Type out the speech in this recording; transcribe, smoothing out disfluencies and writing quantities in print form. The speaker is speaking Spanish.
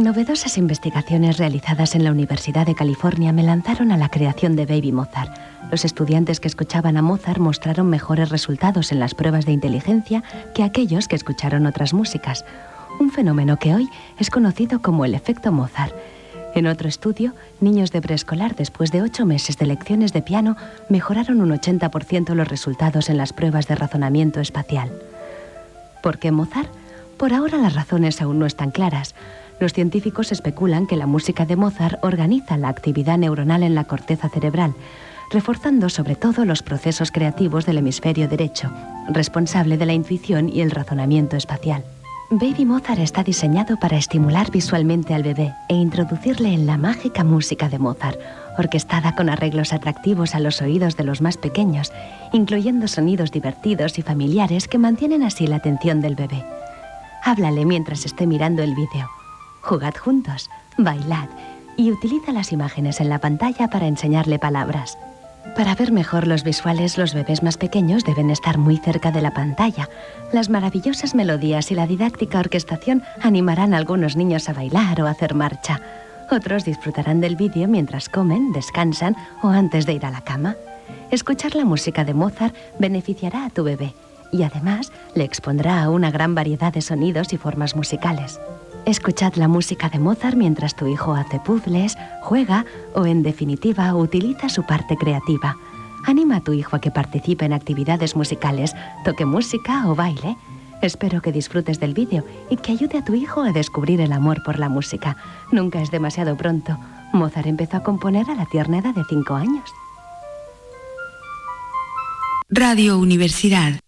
Novedosas investigaciones realizadas en la Universidad de California me lanzaron a la creación de Baby Mozart. Los estudiantes que escuchaban a Mozart mostraron mejores resultados en las pruebas de inteligencia que aquellos que escucharon otras músicas, un fenómeno que hoy es conocido como el efecto Mozart. En otro estudio, niños de preescolar después de 8 meses de lecciones de piano mejoraron un 80% los resultados en las pruebas de razonamiento espacial. ¿Por qué Mozart? Por ahora las razones aún no están claras. Los científicos especulan que la música de Mozart organiza la actividad neuronal en la corteza cerebral, reforzando sobre todo los procesos creativos del hemisferio derecho, responsable de la intuición y el razonamiento espacial. Baby Mozart está diseñado para estimular visualmente al bebé e introducirle en la mágica música de Mozart, orquestada con arreglos atractivos a los oídos de los más pequeños, incluyendo sonidos divertidos y familiares que mantienen así la atención del bebé. Háblale mientras esté mirando el vídeo. Jugad juntos, bailad y utiliza las imágenes en la pantalla para enseñarle palabras. Para ver mejor los visuales, los bebés más pequeños deben estar muy cerca de la pantalla. Las maravillosas melodías y la didáctica orquestación animarán a algunos niños a bailar o a hacer marcha. Otros disfrutarán del vídeo mientras comen, descansan o antes de ir a la cama. Escuchar la música de Mozart beneficiará a tu bebé y además le expondrá a una gran variedad de sonidos y formas musicales. Escuchad la música de Mozart mientras tu hijo hace puzzles, juega o, en definitiva, utiliza su parte creativa. Anima a tu hijo a que participe en actividades musicales, toque música o baile. Espero que disfrutes del vídeo y que ayude a tu hijo a descubrir el amor por la música. Nunca es demasiado pronto. Mozart empezó a componer a la tierna edad de 5 años. Radio Universidad.